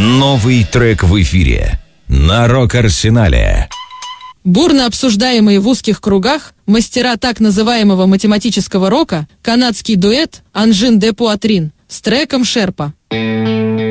Новый трек в эфире на Рок-Арсенале. Бурно обсуждаемые в узких кругах мастера так называемого математического рока, канадский дуэт Анжин де Пуатрин с треком «Шерпа».